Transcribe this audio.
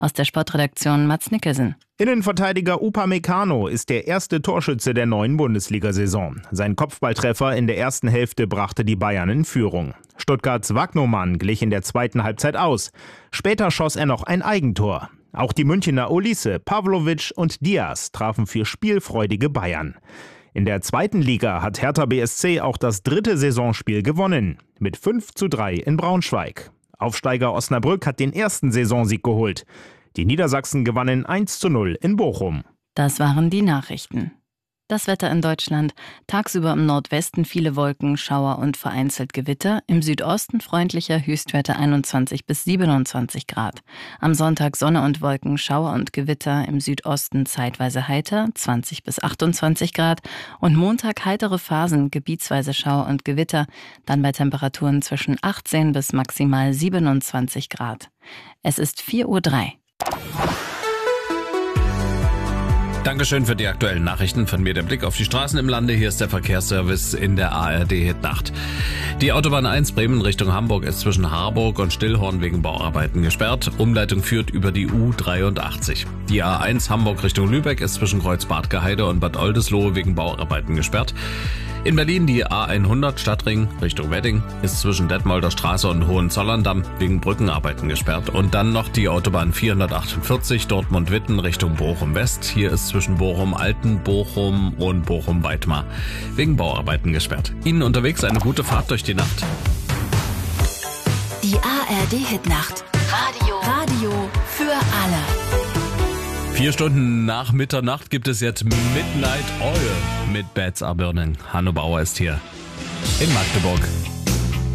Aus der Sportredaktion Mats Nickersen. Innenverteidiger Upamecano ist der erste Torschütze der neuen Bundesliga-Saison. Sein Kopfballtreffer in der ersten Hälfte brachte die Bayern in Führung. Stuttgarts Wagnoman glich in der zweiten Halbzeit aus. Später schoss er noch ein Eigentor. Auch die Münchner Olise, Pavlovic und Diaz trafen für spielfreudige Bayern. In der zweiten Liga hat Hertha BSC auch das 3. Saisonspiel gewonnen. Mit 5:3 in Braunschweig. Aufsteiger Osnabrück hat den ersten Saisonsieg geholt. Die Niedersachsen gewannen 1:0 in Bochum. Das waren die Nachrichten. Das Wetter in Deutschland. Tagsüber im Nordwesten viele Wolken, Schauer und vereinzelt Gewitter. Im Südosten freundlicher Höchstwerte 21 bis 27 Grad. Am Sonntag Sonne und Wolken, Schauer und Gewitter. Im Südosten zeitweise heiter, 20 bis 28 Grad. Und Montag heitere Phasen, gebietsweise Schauer und Gewitter. Dann bei Temperaturen zwischen 18 bis maximal 27 Grad. Es ist 4:03 Uhr. Dankeschön für die aktuellen Nachrichten. Von mir der Blick auf die Straßen im Lande. Hier ist der Verkehrsservice in der ARD-Hitnacht. Die Autobahn 1 Bremen Richtung Hamburg ist zwischen Harburg und Stillhorn wegen Bauarbeiten gesperrt. Umleitung führt über die U83. Die A1 Hamburg Richtung Lübeck ist zwischen Kreuz-Badke-Heide und Bad Oldesloe wegen Bauarbeiten gesperrt. In Berlin die A100 Stadtring Richtung Wedding ist zwischen Detmolder Straße und Hohenzollern-Damm wegen Brückenarbeiten gesperrt. Und dann noch die Autobahn 448 Dortmund-Witten Richtung Bochum-West. Hier ist zwischen Bochum-Alten, Bochum und Bochum-Weitmar wegen Bauarbeiten gesperrt. Ihnen unterwegs eine gute Fahrt durch die Nacht. Die ARD-Hitnacht. Radio für alle. 4 Stunden nach Mitternacht gibt es jetzt Midnight Oil mit Beds Are Burning. Hanno Bauer ist hier in Magdeburg.